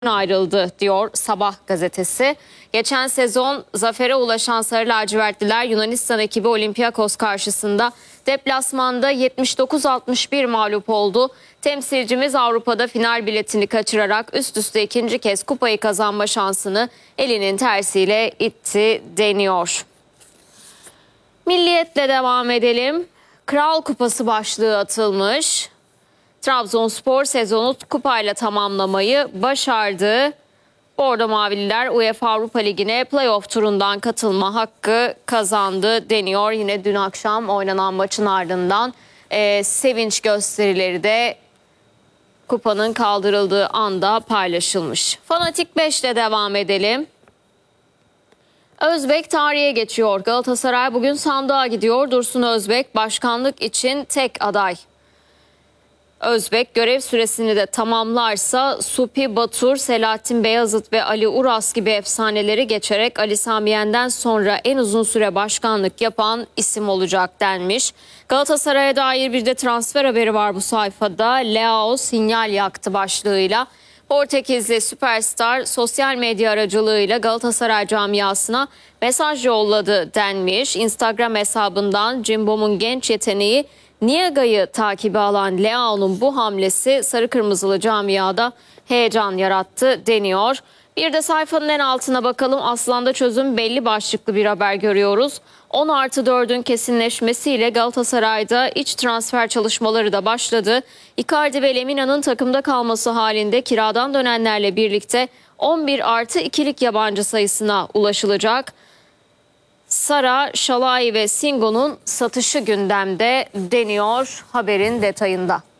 ayrıldı diyor Sabah gazetesi. Geçen sezon zafere ulaşan Sarı Lacivertliler Yunanistan ekibi Olympiakos karşısında deplasmanda 79-61 mağlup oldu. Temsilcimiz Avrupa'da final biletini kaçırarak üst üste ikinci kez kupayı kazanma şansını elinin tersiyle itti deniyor. Milliyetle devam edelim. Kral Kupası başlığı atılmış. Trabzonspor sezonu kupayla tamamlamayı başardı. Bordo Mavililer UEFA Avrupa Ligi'ne playoff turundan katılma hakkı kazandı deniyor. Yine dün akşam oynanan maçın ardından sevinç gösterileri de kupanın kaldırıldığı anda paylaşılmış. Fanatik 5 ile devam edelim. Özbek tarihe geçiyor. Galatasaray bugün sandığa gidiyor. Dursun Özbek başkanlık için tek aday. Özbek görev süresini de tamamlarsa Supi Batur, Selahattin Beyazıt ve Ali Uras gibi efsaneleri geçerek Ali Sami Yen'den sonra en uzun süre başkanlık yapan isim olacak denmiş. Galatasaray'a dair bir de transfer haberi var bu sayfada. Leao sinyal yaktı başlığıyla. Portekizli süperstar sosyal medya aracılığıyla Galatasaray camiasına mesaj yolladı denmiş. Instagram hesabından Cimbom'un genç yeteneği Niaga'yı takibe alan Leao'nun bu hamlesi sarı kırmızılı camiada heyecan yarattı deniyor. Bir de sayfanın en altına bakalım. Aslan'da çözüm belli başlıklı bir haber görüyoruz. 10+4'ün kesinleşmesiyle Galatasaray'da iç transfer çalışmaları da başladı. Icardi ve Lemina'nın takımda kalması halinde kiradan dönenlerle birlikte 11+2'lik yabancı sayısına ulaşılacak. Sara, Şalai ve Singo'nun satışı gündemde deniyor haberin detayında.